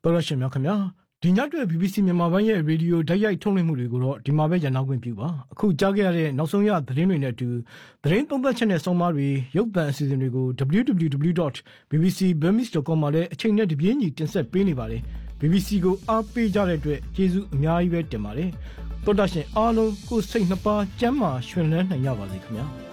တော်ရရှင်များခင်ဗျာဒီညအတွက် BBC မြန်မာပိုင်းရဲ့ရေဒီယိုဓာတ်ရိုက်ထုတ်လွှင့်မှုတွေကိုတော့ဒီမှာပဲရန်နောက်ခွင့်ပြုပါအခုကြားခဲ့ရတဲ့နောက်ဆုံးရသတင်းတွေနဲ့အတူသတင်းသုံးသပ်ချက်နဲ့ဆောင်းပါးတွေရုပ်သံအစီအစဉ်တွေကို www.bbcburmese.com မှာလည်းအချိန်နဲ့တပြေးညီတင်ဆက်ပေးနေပါတယ် BBC ကိုအားပေးကြတဲ့အတွက်ကျေးဇူးအများကြီးပဲတင်ပါတယ်တော်တာရှင်အားလုံးကိုစိတ်နှပါကျမ်းမာရွှင်လန်းနိုင်ကြပါစေခင်ဗျာ